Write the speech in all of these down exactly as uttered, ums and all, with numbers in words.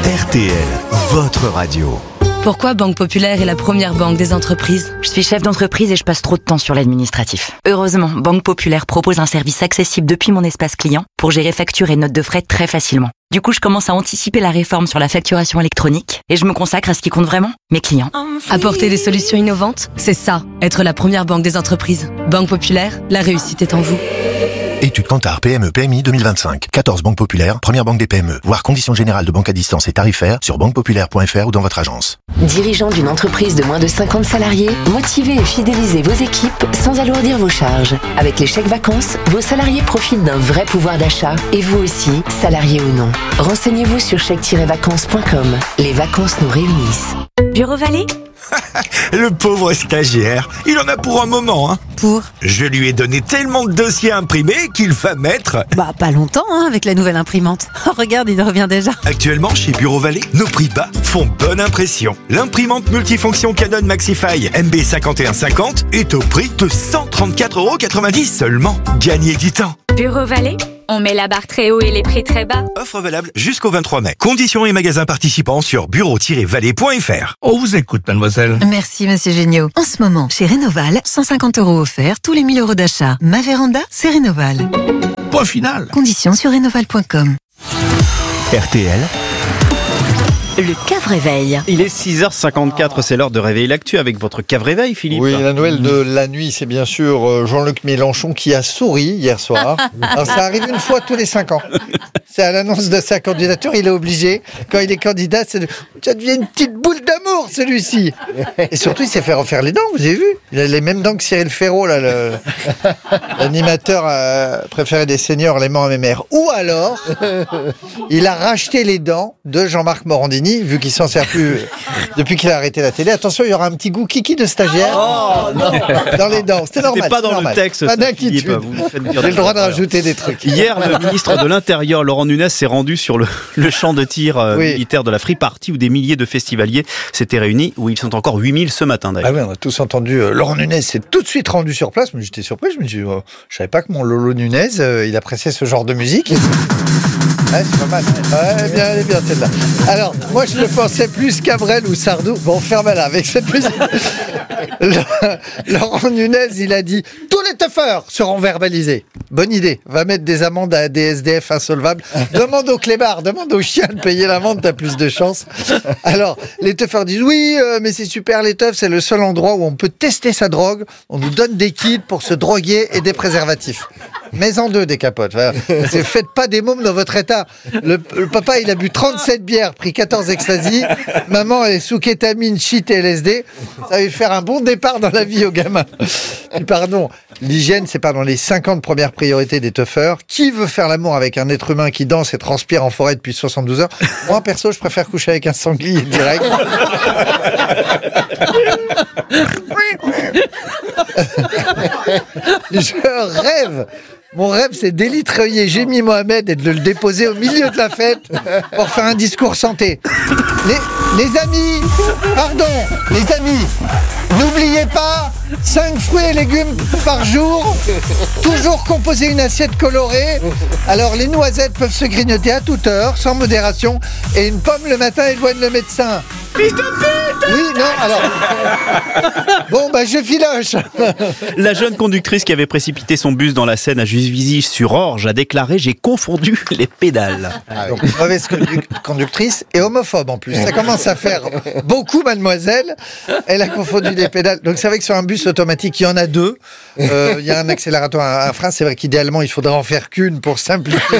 R T L, votre radio. Pourquoi Banque Populaire est la première banque des entreprises ? Je suis chef d'entreprise et je passe trop de temps sur l'administratif. Heureusement, Banque Populaire propose un service accessible depuis mon espace client pour gérer factures et notes de frais très facilement. Du coup, je commence à anticiper la réforme sur la facturation électronique et je me consacre à ce qui compte vraiment, mes clients. Apporter des solutions innovantes, c'est ça, être la première banque des entreprises. Banque Populaire, la réussite est en vous. Étude Kantar P M E P M I deux mille vingt-cinq. quatorze banques populaires, première banque des P M E. Voir conditions générales de banque à distance et tarifaires sur banque populaire point f r ou dans votre agence. Dirigeant d'une entreprise de moins de cinquante salariés, motivez et fidélisez vos équipes sans alourdir vos charges. Avec les chèques vacances, vos salariés profitent d'un vrai pouvoir d'achat et vous aussi, salariés ou non. Renseignez-vous sur chèque tiret vacances point com. Les vacances nous réunissent. Bureau Vallée ? Le pauvre stagiaire, il en a pour un moment, hein. Pour ? Je lui ai donné tellement de dossiers imprimés qu'il va mettre... Bah, pas longtemps, hein, avec la nouvelle imprimante. Oh, regarde, il revient déjà. Actuellement, chez Bureau Vallée, nos prix bas font bonne impression. L'imprimante multifonction Canon Maxify M B cinquante et un cinquante est au prix de cent trente-quatre euros quatre-vingt-dix seulement. Gagnez du temps. Bureau Vallée, on met la barre très haut et les prix très bas. Offre valable jusqu'au vingt-trois mai. Conditions et magasins participants sur bureau tiret vallée point f r. On vous écoute, mademoiselle. Merci, monsieur Géniaud. En ce moment, chez Rénoval, cent cinquante euros offerts tous les mille euros d'achat. Ma véranda, c'est Rénoval. Point final. Conditions sur rénoval point com. R T L, Le cave-réveil. Il est six heures cinquante-quatre, c'est l'heure de réveiller l'actu avec votre cave-réveil, Philippe. Oui, la nouvelle de la nuit, c'est bien sûr Jean-Luc Mélenchon qui a souri hier soir. Alors ça arrive une fois tous les cinq ans. C'est à l'annonce de sa candidature, il est obligé, quand il est candidat, c'est de... ça devient une petite boule d'amour celui-ci. Et surtout, il s'est fait refaire les dents, vous avez vu ? Il a les mêmes dents que Cyril Ferraud, là, le... l'animateur euh, préféré des seniors, les morts à mes mères. Ou alors, il a racheté les dents de Jean-Marc Morandini, vu qu'il s'en sert plus depuis qu'il a arrêté la télé. Attention, il y aura un petit goût kiki de stagiaire oh, non. dans les dents. C'était normal. C'était pas dans normal. le texte. Pas d'inquiétude. J'ai le droit de rajouter des trucs. Hier, le ministre de l'Intérieur, Laurent Nunez, s'est rendu sur le, le champ de tir euh, oui. militaire de la Free Party où des milliers de festivaliers s'étaient réunis, où ils sont encore huit mille ce matin d'ailleurs. Ah oui, on a tous entendu. Euh, Laurent Nunez s'est tout de suite rendu sur place. Mais j'étais surpris. Je me suis dit, oh, je savais pas que mon Lolo Nunez, euh, il appréciait ce genre de musique. Ouais, c'est pas mal. Ouais, elle est bien, elle est bien celle-là. Alors, moi, je le pensais plus Cabrel ou Sardou. Bon, ferme-la avec cette musique. Laurent Nunez, il a dit « Tous les teufeurs seront verbalisés ». Bonne idée. Va mettre des amendes à des S D F insolvables. Demande au clébard, demande au chien de payer l'amende, t'as plus de chance. Alors, les teufeurs disent « Oui, euh, mais c'est super, les teufs, c'est le seul endroit où on peut tester sa drogue. On nous donne des kits pour se droguer et des préservatifs. » Mais en deux, des capotes. Voilà. Faites pas des mômes dans votre état. Le, le papa, il a bu trente-sept bières, pris quatorze ecstasy. Maman, elle est sous kétamine, shit et L S D. Ça va lui faire un bon départ dans la vie au gamin. Puis pardon, l'hygiène, c'est pas dans les cinquante premières priorités des teufeurs. Qui veut faire l'amour avec un être humain qui danse et transpire en forêt depuis soixante-douze heures ? Moi, perso, je préfère coucher avec un sanglier direct. Je rêve. Mon rêve, c'est d'élitreiller Jémy Mohamed et de le déposer au milieu de la fête pour faire un discours santé. Les, les amis, pardon, les amis, n'oubliez pas, cinq fruits et légumes par jour, toujours composer une assiette colorée. Alors les noisettes peuvent se grignoter à toute heure, sans modération, et une pomme le matin éloigne le médecin. Fils de pute ! Oui, non, alors... Bon, bah, je filoche. La jeune conductrice qui avait précipité son bus dans la Seine à Juvisy-sur-Orge a déclaré « J'ai confondu les pédales ». Ah, donc, mauvaise conductrice et homophobe en plus. Ça commence à faire beaucoup, mademoiselle. Elle a confondu les pédales. Donc, c'est vrai que sur un bus automatique, il y en a deux. Euh, il y a un accélérateur, un, un frein. C'est vrai qu'idéalement, il faudrait en faire qu'une pour simplifier.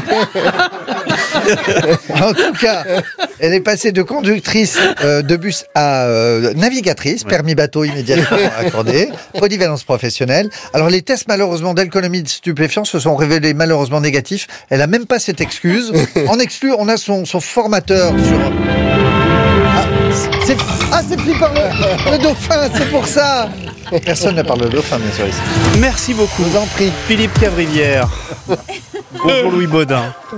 En tout cas, elle est passée de conductrice euh, de bus à euh, navigatrice, permis bateau immédiatement accordé, polyvalence professionnelle. Alors les tests malheureusement d'alcoolémie de stupéfiants se sont révélés malheureusement négatifs. Elle a même pas cette excuse. En exclu, on a son, son formateur sur... Ah, c'est, ah, c'est flippant, le, le dauphin, c'est pour ça. Personne ne parle de dauphin, bien sûr, ici. Merci beaucoup. Je vous en prie. Philippe Cavrivière. Bonjour Louis Baudin.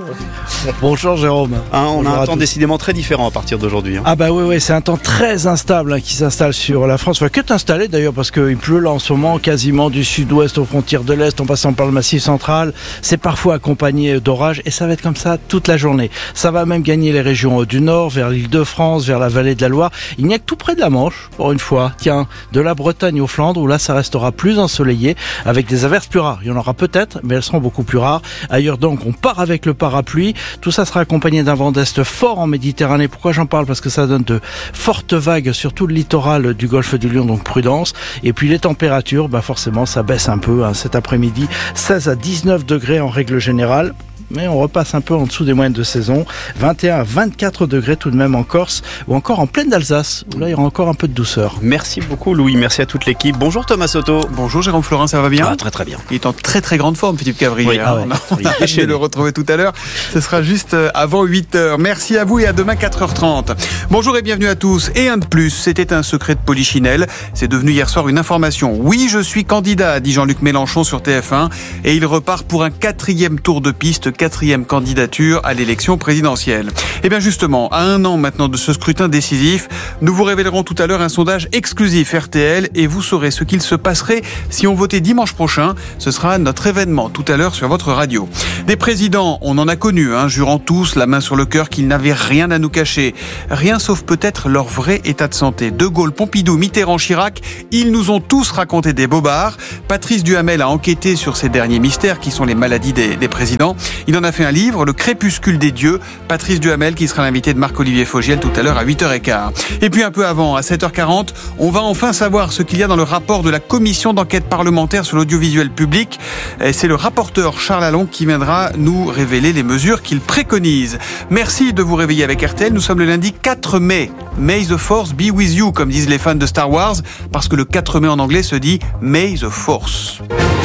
Bonjour Jérôme. Hein, on Bonjour a un à temps tous. décidément très différent à partir d'aujourd'hui. Hein. Ah bah oui, oui, c'est un temps très instable hein, qui s'installe sur la France. Enfin, que t'installer d'ailleurs parce qu'il pleut là en ce moment quasiment du sud-ouest aux frontières de l'Est en passant par le Massif central. C'est parfois accompagné d'orages et ça va être comme ça toute la journée. Ça va même gagner les régions du Nord, vers l'Île-de-France, vers la vallée de la Loire. Il n'y a que tout près de la Manche, pour une fois. Tiens, de la Bretagne aux Flandres où là ça restera plus ensoleillé avec des averses plus rares. Il y en aura peut-être, mais elles seront beaucoup plus rares. Ailleurs donc, on part avec le parapluie. Tout ça sera accompagné d'un vent d'est fort en Méditerranée. Pourquoi j'en parle? Parce que ça donne de fortes vagues sur tout le littoral du golfe du Lion, donc prudence. Et puis les températures, bah forcément, ça baisse un peu hein, cet après-midi. seize à dix-neuf degrés en règle générale. Mais on repasse un peu en dessous des moyennes de saison. vingt et un à vingt-quatre degrés tout de même en Corse ou encore en plaine d'Alsace, où là il y aura encore un peu de douceur. Merci beaucoup Louis, merci à toute l'équipe. Bonjour Thomas Soto. Bonjour Jérôme Florin, ça va bien? Ah, très très bien. Il est en très très grande forme, Philippe Cavrier. Oui, ah ouais. On a, on a hâte de le retrouver tout à l'heure. Ce sera juste avant huit heures. Merci à vous et à demain quatre heures trente. Bonjour et bienvenue à tous. Et un de plus, c'était un secret de Polichinelle. C'est devenu hier soir une information. Oui, je suis candidat, dit Jean-Luc Mélenchon sur T F un. Et il repart pour un quatrième tour de piste, quatrième candidat à l'élection présidentielle. Et bien justement, à un an maintenant de ce scrutin décisif, nous vous révélerons tout à l'heure un sondage exclusif R T L et vous saurez ce qu'il se passerait si on votait dimanche prochain. Ce sera notre événement tout à l'heure sur votre radio. Des présidents, on en a connu, hein, jurant tous, la main sur le cœur, qu'ils n'avaient rien à nous cacher. Rien sauf peut-être leur vrai état de santé. De Gaulle, Pompidou, Mitterrand, Chirac, ils nous ont tous raconté des bobards. Patrice Duhamel a enquêté sur ces derniers mystères qui sont les maladies des, des présidents. Il en a fait un livre, Le crépuscule des dieux. Patrice Duhamel qui sera l'invité de Marc-Olivier Fogiel tout à l'heure à huit heures quinze. Et puis un peu avant, à sept heures quarante, on va enfin savoir ce qu'il y a dans le rapport de la commission d'enquête parlementaire sur l'audiovisuel public. Et c'est le rapporteur Charles Allon qui viendra nous révéler les mesures qu'il préconise. Merci de vous réveiller avec R T L. Nous sommes le lundi quatre mai. May the Force be with you, comme disent les fans de Star Wars, parce que le quatre mai en anglais se dit May the Force.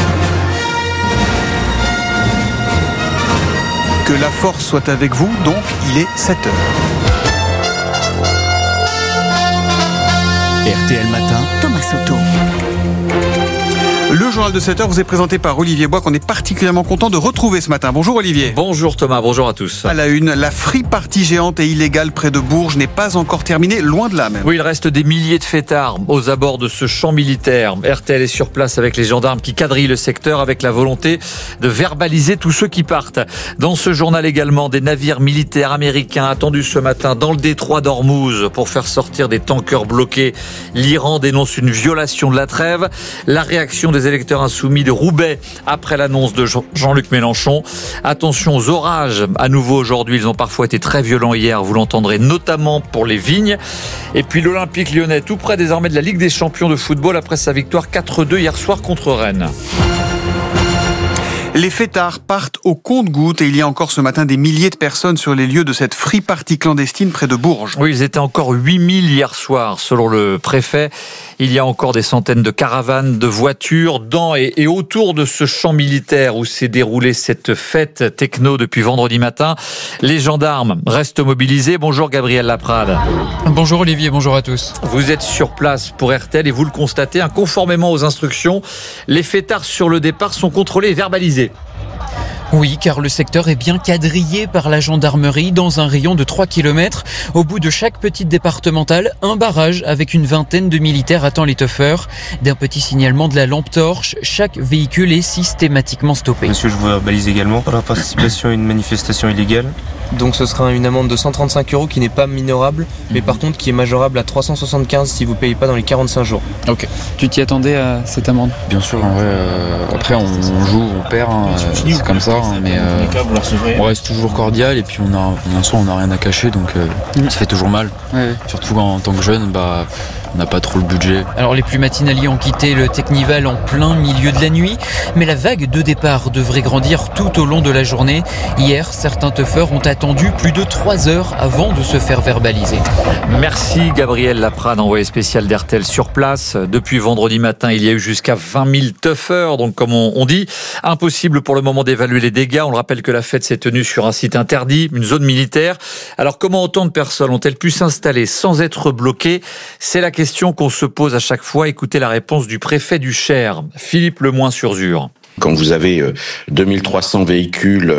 Que la force soit avec vous, donc il est sept heures. R T L Matin, Thomas Soto. Le journal de sept heures vous est présenté par Olivier Bois, qu'on est particulièrement content de retrouver ce matin. Bonjour Olivier. Bonjour Thomas, bonjour à tous. À la une, la free party géante et illégale près de Bourges n'est pas encore terminée, loin de là même. Oui, il reste des milliers de fêtards aux abords de ce champ militaire. R T L est sur place avec les gendarmes qui quadrillent le secteur avec la volonté de verbaliser tous ceux qui partent. Dans ce journal également, des navires militaires américains attendus ce matin dans le détroit d'Ormuz pour faire sortir des tankers bloqués. L'Iran dénonce une violation de la trêve. La réaction des électeurs insoumis de Roubaix après l'annonce de Jean-Luc Mélenchon. Attention aux orages à nouveau aujourd'hui, ils ont parfois été très violents hier, vous l'entendrez notamment pour les vignes. Et puis l'Olympique lyonnais tout près désormais de la Ligue des champions de football après sa victoire quatre deux hier soir contre Rennes. Les fêtards partent au compte-gouttes et il y a encore ce matin des milliers de personnes sur les lieux de cette free party clandestine près de Bourges. Oui, ils étaient encore huit mille hier soir, selon le préfet. Il y a encore des centaines de caravanes, de voitures dans et, et autour de ce champ militaire où s'est déroulée cette fête techno depuis vendredi matin. Les gendarmes restent mobilisés. Bonjour Gabriel Laprade. Bonjour Olivier, bonjour à tous. Vous êtes sur place pour R T L et vous le constatez, hein, conformément aux instructions, les fêtards sur le départ sont contrôlés et verbalisés. Oui, car le secteur est bien quadrillé par la gendarmerie dans un rayon de trois kilomètres. Au bout de chaque petite départementale, un barrage avec une vingtaine de militaires attend les teufeurs. D'un petit signalement de la lampe torche, chaque véhicule est systématiquement stoppé. Monsieur, je vous verbalise également pour la participation à une manifestation illégale. Donc ce sera une amende de cent trente-cinq euros qui n'est pas minorable, mais par contre qui est majorable à trois cent soixante-quinze si vous ne payez pas dans les quarante-cinq jours. Ok. Tu t'y attendais à cette amende? Bien sûr, en vrai, euh, après on, on joue, on perd, hein, euh, c'est comme ça, hein, mais euh, on reste toujours cordial et puis on a, bien sûr on n'a rien à cacher, donc euh, mmh. ça fait toujours mal. Ouais, ouais. Surtout en tant que jeune, bah, on n'a pas trop le budget. Alors les plus matinaliers ont quitté le Technival en plein milieu de la nuit, mais la vague de départ devrait grandir tout au long de la journée. Hier, certains teufeurs ont attendu plus de trois heures avant de se faire verbaliser. Merci Gabriel Laprade, envoyé spécial d'R T L sur place. Depuis vendredi matin, il y a eu jusqu'à vingt mille teufeurs, donc comme on, on dit, impossible pour le moment d'évaluer les dégâts. On le rappelle que la fête s'est tenue sur un site interdit, une zone militaire. Alors comment autant de personnes ont-elles pu s'installer sans être bloquées? C'est la question Question qu'on se pose à chaque fois. Écoutez la réponse du préfet du Cher, Philippe Lemoyne-sur-Zur. Quand vous avez deux mille trois cents véhicules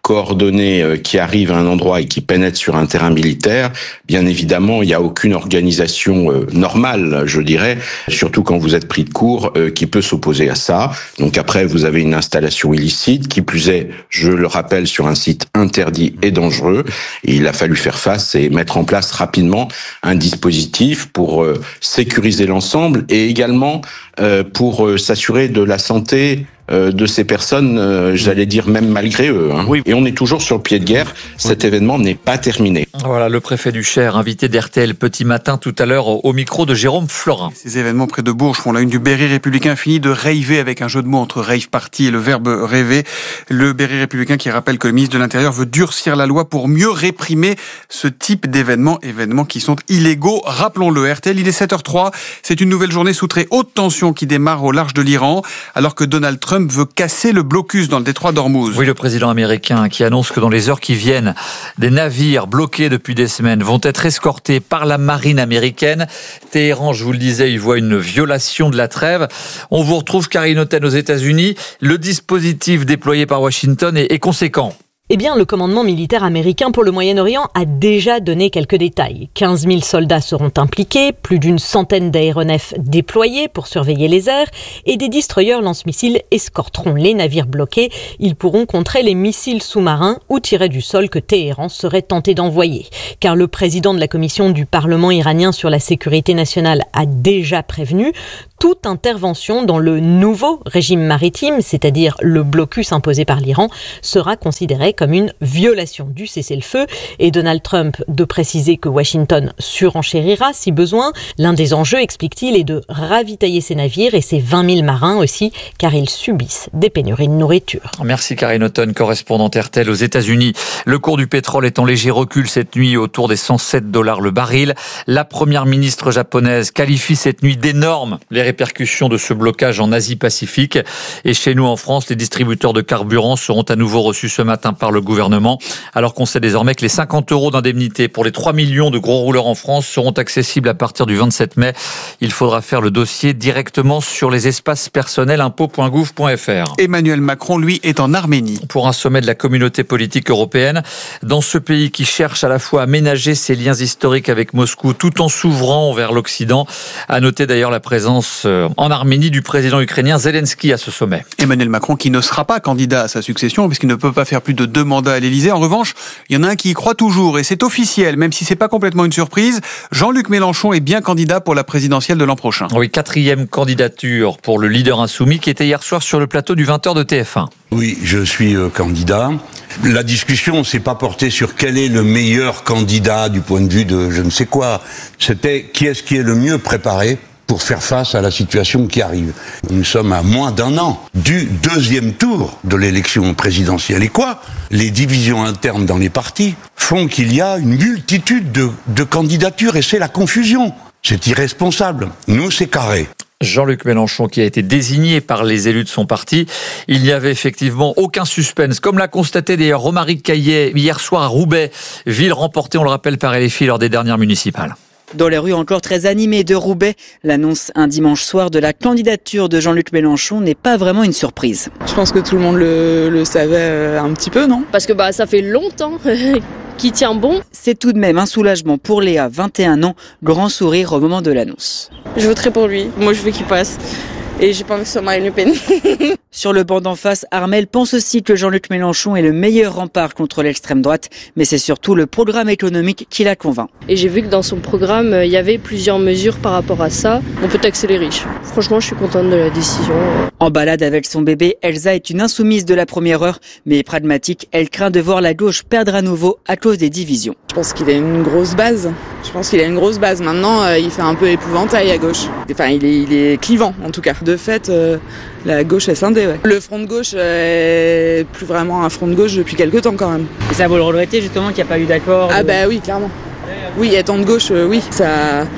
coordonnés euh, qui arrivent à un endroit et qui pénètrent sur un terrain militaire, bien évidemment, il n'y a aucune organisation euh, normale, je dirais, surtout quand vous êtes pris de court, euh, qui peut s'opposer à ça. Donc après, vous avez une installation illicite, qui plus est, je le rappelle, sur un site interdit et dangereux. Et il a fallu faire face et mettre en place rapidement un dispositif pour euh, sécuriser l'ensemble et également euh, pour euh, s'assurer de la santé euh, de ces personnes, euh, j'allais dire même malgré eux. Hein. Oui. Et on est toujours sur le pied de guerre. Cet oui. événement n'est pas terminé. Voilà, le préfet du Cher, invité d'R T L Petit Matin tout à l'heure au micro de Jérôme Florin. Ces événements près de Bourges font la une du Berry républicain, fini de raver avec un jeu de mots entre rave party et le verbe rêver. Le Berry républicain qui rappelle que le ministre de l'Intérieur veut durcir la loi pour mieux réprimer ce type d'événements, événements qui sont illégaux. Rappelons-le, R T L, il est sept heures zéro trois. C'est une nouvelle journée sous très haute tension qui démarre au large de l'Iran, alors que Donald Trump veut casser le blocus dans le détroit d'Ormuz. Oui, le président américain qui annonce que dans les heures qui viennent, des navires bloqués depuis des semaines vont être escortés par la marine américaine. Téhéran, je vous le disais, il voit une violation de la trêve. On vous retrouve, Karine Autain, aux États-Unis. Le dispositif déployé par Washington est, est conséquent. Eh bien, le commandement militaire américain pour le Moyen-Orient a déjà donné quelques détails. quinze mille soldats seront impliqués, plus d'une centaine d'aéronefs déployés pour surveiller les airs et des destroyers lance-missiles escorteront les navires bloqués. Ils pourront contrer les missiles sous-marins ou tirés du sol que Téhéran serait tenté d'envoyer. Car le président de la commission du Parlement iranien sur la sécurité nationale a déjà prévenu toute intervention dans le nouveau régime maritime, c'est-à-dire le blocus imposé par l'Iran, sera considérée comme une violation du cessez-le-feu. Et Donald Trump de préciser que Washington surenchérira si besoin. L'un des enjeux, explique-t-il, est de ravitailler ses navires et ses vingt mille marins aussi, car ils subissent des pénuries de nourriture. Merci Karine Autain, correspondante R T L aux États-Unis. Le cours du pétrole est en léger recul cette nuit autour des cent sept dollars le baril. La première ministre japonaise qualifie cette nuit d'énormes les répercussions de ce blocage en Asie-Pacifique. Et chez nous en France, les distributeurs de carburant seront à nouveau reçus ce matin par le gouvernement, alors qu'on sait désormais que les cinquante euros d'indemnité pour les trois millions de gros rouleurs en France seront accessibles à partir du vingt-sept mai. Il faudra faire le dossier directement sur les espaces personnels impôts point gouv point f r. Emmanuel Macron, lui, est en Arménie. Pour un sommet de la communauté politique européenne, dans ce pays qui cherche à la fois à ménager ses liens historiques avec Moscou tout en s'ouvrant vers l'Occident. À noter d'ailleurs la présence en Arménie du président ukrainien Zelensky à ce sommet. Emmanuel Macron qui ne sera pas candidat à sa succession puisqu'il ne peut pas faire plus de deux mandats à l'Élysée. En revanche, il y en a un qui y croit toujours et c'est officiel, même si c'est pas complètement une surprise. Jean-Luc Mélenchon est bien candidat pour la présidentielle de l'an prochain. Oui, quatrième candidature pour le leader insoumis qui était hier soir sur le plateau du vingt heures de T F un. Oui, je suis euh, candidat. La discussion s'est pas portée sur quel est le meilleur candidat du point de vue de je ne sais quoi. C'était qui est-ce qui est le mieux préparé pour faire face à la situation qui arrive. Nous sommes à moins d'un an du deuxième tour de l'élection présidentielle. Et quoi ? Les divisions internes dans les partis font qu'il y a une multitude de, de candidatures et c'est la confusion. C'est irresponsable. Nous, c'est carré. Jean-Luc Mélenchon qui a été désigné par les élus de son parti. Il n'y avait effectivement aucun suspense, comme l'a constaté d'ailleurs Romaric Caillet hier soir à Roubaix, ville remportée, on le rappelle, par L F I lors des dernières municipales. Dans les rues encore très animées de Roubaix, l'annonce un dimanche soir de la candidature de Jean-Luc Mélenchon n'est pas vraiment une surprise. Je pense que tout le monde le, le savait un petit peu, non ? Parce que bah ça fait longtemps qu'il tient bon. C'est tout de même un soulagement pour Léa, vingt et un ans, grand sourire au moment de l'annonce. Je voterai pour lui, moi je veux qu'il passe. Et j'ai pas envie que ce soit Marine Le Pen. Sur le banc d'en face, Armel pense aussi que Jean-Luc Mélenchon est le meilleur rempart contre l'extrême droite, mais c'est surtout le programme économique qui la convainc. Et j'ai vu que dans son programme, il y avait plusieurs mesures par rapport à ça. On peut taxer les riches. Franchement, je suis contente de la décision. En balade avec son bébé, Elsa est une insoumise de la première heure, mais pragmatique, elle craint de voir la gauche perdre à nouveau à cause des divisions. Je pense qu'il a une grosse base. Je pense qu'il a une grosse base. Maintenant, euh, il fait un peu épouvantail à gauche. Enfin, il est, il est clivant, en tout cas. De fait, euh, la gauche est scindée, ouais. Le front de gauche euh, est plus vraiment un front de gauche depuis quelques temps, quand même. Et ça, vous le regrettez, justement, qu'il n'y a pas eu d'accord Ah bah oui, clairement. Oui, étant de gauche, euh, oui. Ça,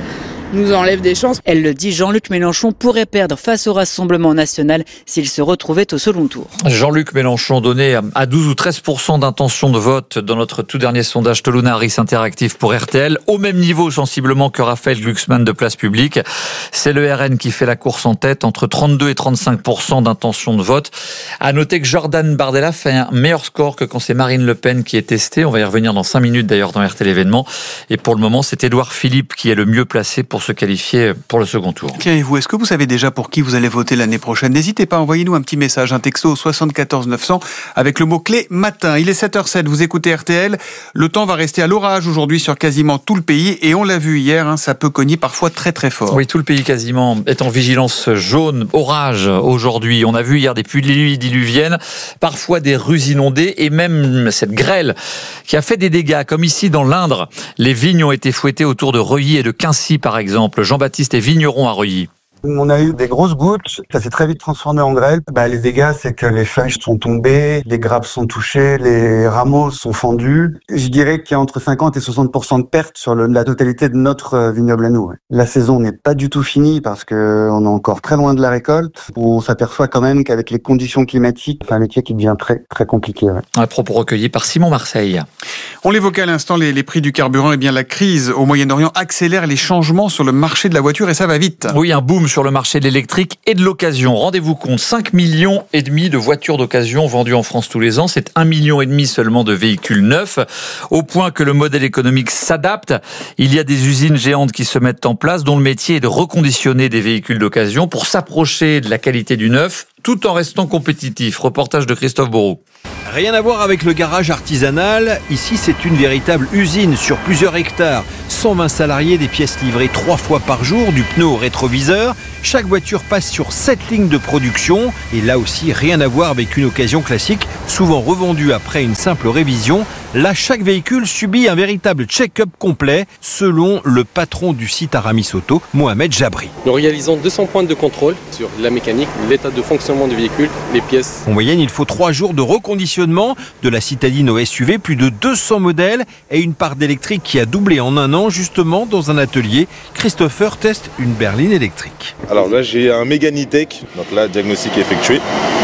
nous enlève des chances. Elle le dit, Jean-Luc Mélenchon pourrait perdre face au Rassemblement national s'il se retrouvait au second tour. Jean-Luc Mélenchon donnait à douze ou treize pour cent d'intention de vote dans notre tout dernier sondage Toluna Harris Interactive pour R T L, au même niveau sensiblement que Raphaël Glucksmann de Place Publique. C'est le R N qui fait la course en tête, entre trente-deux et trente-cinq pour cent d'intention de vote. À noter que Jordan Bardella fait un meilleur score que quand c'est Marine Le Pen qui est testée. On va y revenir dans cinq minutes d'ailleurs dans R T L événement. Et pour le moment, c'est Édouard Philippe qui est le mieux placé pour se qualifier pour le second tour. Tiens, et vous, est-ce que vous savez déjà pour qui vous allez voter l'année prochaine ? N'hésitez pas, envoyez-nous un petit message, un texto au soixante-quatorze neuf cents avec le mot-clé matin. Il est sept heures zéro sept, vous écoutez R T L. Le temps va rester à l'orage aujourd'hui sur quasiment tout le pays et on l'a vu hier, hein, ça peut cogner parfois très très fort. Oui, tout le pays quasiment est en vigilance jaune, orage aujourd'hui. On a vu hier des pluies diluviennes, parfois des rues inondées et même cette grêle qui a fait des dégâts, comme ici dans l'Indre. Les vignes ont été fouettées autour de Reuilly et de Quincy par exemple. Jean-Baptiste est vigneron à Reuilly. On a eu des grosses gouttes, ça s'est très vite transformé en grêle. Bah, les dégâts, c'est que les feuilles sont tombées, les grappes sont touchées, les rameaux sont fendus. Je dirais qu'il y a entre cinquante et soixante pour cent de pertes sur le, la totalité de notre vignoble à nous. Ouais. La saison n'est pas du tout finie parce que on est encore très loin de la récolte. On s'aperçoit quand même qu'avec les conditions climatiques, c'est un métier qui devient très, très compliqué. Ouais. Un propos recueilli par Simon Marseille. On l'évoquait à l'instant, les, les prix du carburant, et bien la crise au Moyen-Orient accélère les changements sur le marché de la voiture et ça va vite. Oui, un boom sur le marché de l'électrique et de l'occasion. Rendez-vous compte, cinq millions et demi de voitures d'occasion vendues en France tous les ans. C'est un million et demi seulement de véhicules neufs. Au point que le modèle économique s'adapte. Il y a des usines géantes qui se mettent en place dont le métier est de reconditionner des véhicules d'occasion pour s'approcher de la qualité du neuf tout en restant compétitif. Reportage de Christophe Bourreau. Rien à voir avec le garage artisanal. Ici, c'est une véritable usine sur plusieurs hectares. cent vingt salariés, des pièces livrées trois fois par jour, du pneu au rétroviseur. Chaque voiture passe sur sept lignes de production. Et là aussi, rien à voir avec une occasion classique, souvent revendue après une simple révision. Là, chaque véhicule subit un véritable check-up complet, selon le patron du site Aramis Auto, Mohamed Jabri. Nous réalisons deux cents points de contrôle sur la mécanique, l'état de fonctionnement du véhicule, les pièces. En moyenne, il faut trois jours de reconditionnement. De la citadine au S U V, plus de deux cents modèles et une part d'électrique qui a doublé en un an, justement, dans un atelier. Christopher teste une berline électrique. Alors là, j'ai un Mégane E-Tech, donc là, diagnostic est effectué.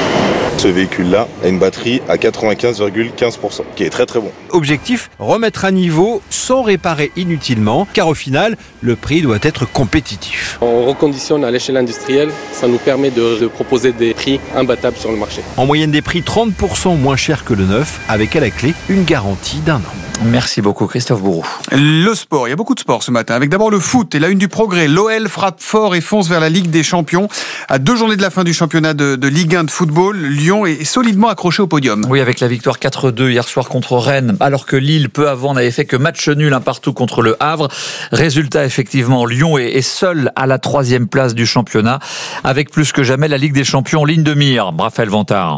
Ce véhicule-là a une batterie à quatre-vingt-quinze virgule quinze pour cent, qui est très très bon. Objectif, remettre à niveau sans réparer inutilement, car au final, le prix doit être compétitif. On reconditionne à l'échelle industrielle, ça nous permet de, de proposer des prix imbattables sur le marché. En moyenne des prix trente pour cent moins chers que le neuf, avec à la clé une garantie d'un an. Merci beaucoup Christophe Bourreau. Le sport, il y a beaucoup de sport ce matin, avec d'abord le foot et la une du progrès. L'O L frappe fort et fonce vers la Ligue des Champions. À deux journées de la fin du championnat de, de Ligue un de football, Lyon est solidement accroché au podium. Oui, avec la victoire quatre deux hier soir contre Rennes, alors que Lille, peu avant, n'avait fait que match nul un partout contre le Havre. Résultat, effectivement, Lyon est, est seul à la troisième place du championnat, avec plus que jamais la Ligue des Champions en ligne de mire. Raphaël Vantard.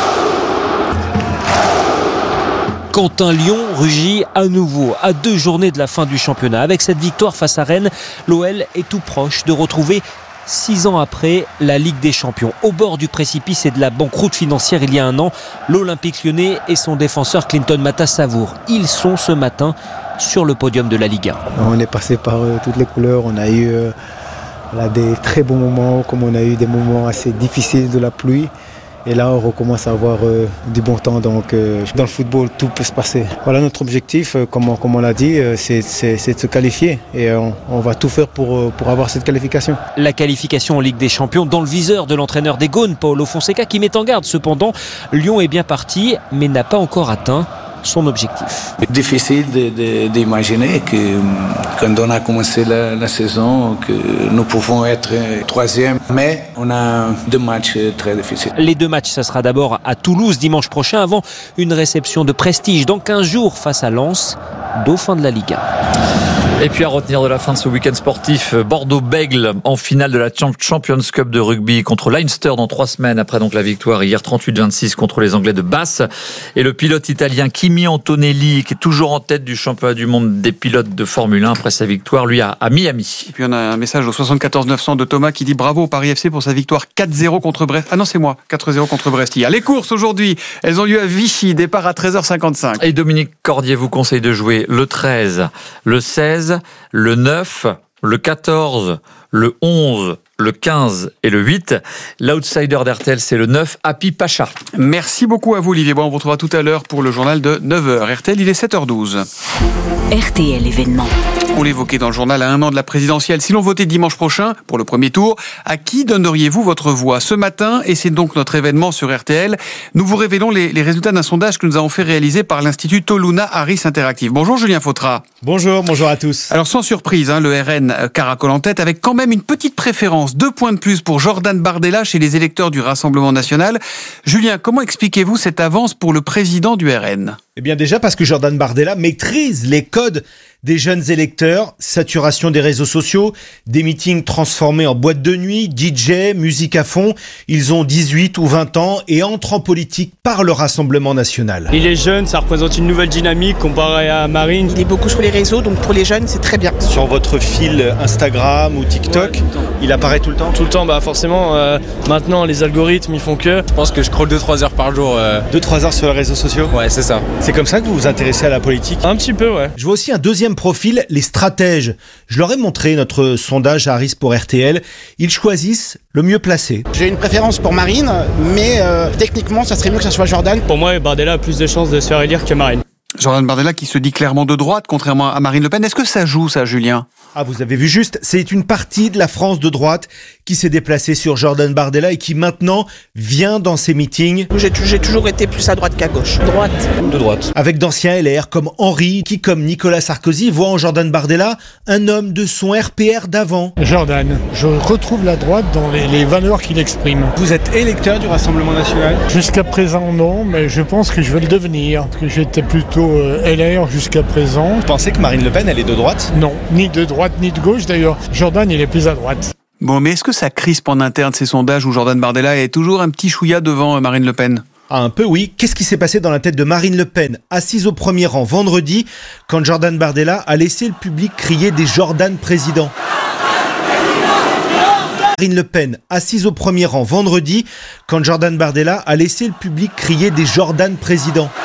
Quentin Lyon rugit à nouveau à deux journées de la fin du championnat. Avec cette victoire face à Rennes, l'O L est tout proche de retrouver six ans après la Ligue des Champions. Au bord du précipice et de la banqueroute financière il y a un an, l'Olympique Lyonnais et son défenseur Clinton Mata-Savour. Ils sont ce matin sur le podium de la Ligue un. On est passé par euh, toutes les couleurs. On a eu euh, là, des très bons moments, comme on a eu des moments assez difficiles de la pluie. Et là, on recommence à avoir euh, du bon temps. Donc, euh, dans le football, tout peut se passer. Voilà, notre objectif, euh, comme, comme on l'a dit, euh, c'est, c'est, c'est de se qualifier. Et euh, on, on va tout faire pour, euh, pour avoir cette qualification. La qualification en Ligue des Champions dans le viseur de l'entraîneur des Gaunes, Paulo Fonseca, qui met en garde. Cependant, Lyon est bien parti, mais n'a pas encore atteint son objectif. Difficile de, de, d'imaginer que quand on a commencé la, la saison, que nous pouvons être troisième, mais on a deux matchs très difficiles. Les deux matchs, ça sera d'abord à Toulouse dimanche prochain, avant une réception de prestige dans quinze jours face à Lens, dauphin de la Ligue un. Et puis à retenir de la fin de ce week-end sportif, Bordeaux-Bègles en finale de la Champions Cup de rugby contre Leinster dans trois semaines après donc la victoire hier trente-huit vingt-six contre les Anglais de Basse. Et le pilote italien Kimi Antonelli qui est toujours en tête du championnat du monde des pilotes de Formule un après sa victoire lui à, à Miami. Et puis on a un message au soixante-quatorze neuf cents de Thomas qui dit bravo au Paris F C pour sa victoire quatre zéro contre Brest. Ah non c'est moi, quatre zéro contre Brest hier. Les courses aujourd'hui, elles ont lieu à Vichy, départ à treize heures cinquante-cinq. Et Dominique Cordier vous conseille de jouer le treize, le seize, le neuf le quatorze, le onze, le quinze et le huit. L'outsider d'R T L, c'est le neuf, Happy Pacha. Merci beaucoup à vous, Olivier. Bon, on vous retrouvera tout à l'heure pour le journal de neuf heures. R T L, il est sept heures douze. R T L événement. On l'évoquait dans le journal à un an de la présidentielle. Si l'on votait dimanche prochain pour le premier tour, à qui donneriez-vous votre voix? Ce matin, et c'est donc notre événement sur R T L, nous vous révélons les, les résultats d'un sondage que nous avons fait réaliser par l'Institut Toluna Harris Interactive. Bonjour Julien Fautra. Bonjour, bonjour à tous. Alors sans surprise, hein, le R N caracole en tête avec quand même une petite préférence. Deux points de plus pour Jordan Bardella chez les électeurs du Rassemblement National. Julien, comment expliquez-vous cette avance pour le président du R N? Eh bien déjà parce que Jordan Bardella maîtrise les codes des jeunes électeurs, saturation des réseaux sociaux, des meetings transformés en boîte de nuit, D J, musique à fond. Ils ont dix-huit ou vingt ans et entrent en politique par le Rassemblement National. Il est jeune, ça représente une nouvelle dynamique comparé à Marine. Il est beaucoup sur les réseaux, donc pour les jeunes, c'est très bien. Sur votre fil Instagram ou TikTok, ouais, il apparaît tout le temps? Tout le temps, bah forcément, euh, maintenant les algorithmes, ils font que... Je pense que je scrolle deux trois heures par jour. Euh... deux trois heures sur les réseaux sociaux? Ouais, c'est ça. C'est comme ça que vous vous intéressez à la politique? Un petit peu, ouais. Je vois aussi un deuxième profil, les stratèges. Je leur ai montré notre sondage Harris pour R T L. Ils choisissent le mieux placé. J'ai une préférence pour Marine, mais euh, techniquement, ça serait mieux que ça soit Jordan. Pour moi, Bardella a plus de chances de se faire élire que Marine. Jordan Bardella qui se dit clairement de droite, contrairement à Marine Le Pen. Est-ce que ça joue, ça, Julien? Ah, vous avez vu juste, c'est une partie de la France de droite qui s'est déplacée sur Jordan Bardella et qui maintenant vient dans ses meetings. J'ai, j'ai toujours été plus à droite qu'à gauche. Droite. De droite. Avec d'anciens L R comme Henri, qui comme Nicolas Sarkozy voit en Jordan Bardella un homme de son R P R d'avant. Jordan, je retrouve la droite dans les, les valeurs qu'il exprime. Vous êtes électeur du Rassemblement National? Jusqu'à présent non, mais je pense que je vais le devenir. Parce que j'étais plutôt euh, L R jusqu'à présent. Vous pensez que Marine Le Pen, elle est de droite? Non, ni de droite ni de gauche d'ailleurs. Jordan, il est plus à droite. Bon, mais est-ce que ça crispe en interne ces sondages où Jordan Bardella est toujours un petit chouïa devant Marine Le Pen? Ah, un peu oui. Qu'est-ce qui s'est passé dans la tête de Marine Le Pen, assise au premier rang vendredi, quand Jordan Bardella a laissé le public crier des Jordan présidents? Marine Le Pen, assise au premier rang vendredi, quand Jordan Bardella a laissé le public crier des Jordan présidents.